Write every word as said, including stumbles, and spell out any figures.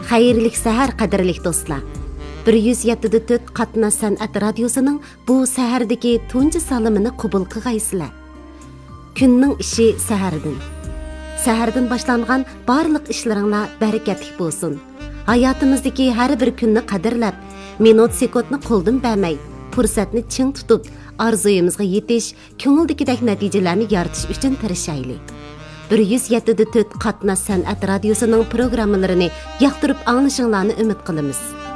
Xayrlik səhər qadirlik dostlar. bir yuz yetti nöqta to'rt Qatnash san'at radiosining bu sahardagi tunji salomini qabul qilgaysizlar. Kunning ishi sahardan. Sahardan boshlangan barliq ishlaringlar barakatli bo'lsin. Hayotimizdagi har bir kunni qadrlab, minut sekundni qo'ldan bermay, fursatni ching tutib, orzuyimizga yetish, ko'ngildagidek natijalarni yaratish uchun tirishaylik. bir yuz yetti nöqta to'rt Qatnash san'at radiosining programmalarini yoqtirib anglashinglarni umid qilamiz.